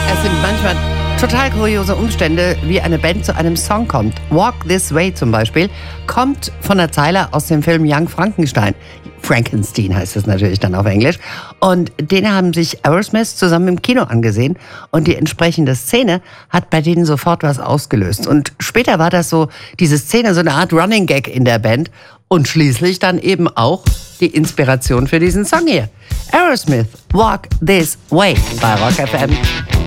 Es sind manchmal total kuriose Umstände, wie eine Band zu einem Song kommt. Walk This Way zum Beispiel kommt von der Zeile aus dem Film Young Frankenstein. Frankenstein heißt es natürlich dann auf Englisch. Und den haben sich Aerosmith zusammen im Kino angesehen. Und die entsprechende Szene hat bei denen sofort was ausgelöst. Und später war das so, diese Szene, so eine Art Running Gag in der Band. Und schließlich dann eben auch die Inspiration für diesen Song hier. Aerosmith, Walk This Way bei Rock FM.